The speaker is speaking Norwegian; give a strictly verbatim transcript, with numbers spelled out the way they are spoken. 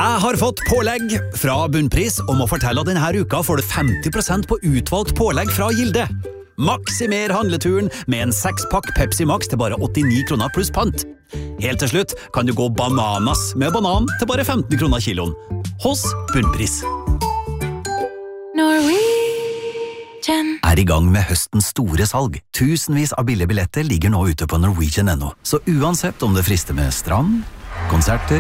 Jeg har fått pålegg fra Bunnpris og må fortelle at denne uka får du femti prosent på utvalgt pålegg fra Gilde. Maksimer handleturen med en sekspakk Pepsi Max til bare åttini kroner pluss pant. Helt til slutt kan du gå bananas med banan til bare femten kroner kiloen. Hos Bunnpris. Norwegian er i gang med høstens store salg. Tusenvis av billige billetter ligger nå ute på Norwegian punkt no. Så uansett om det frister med strand, konserter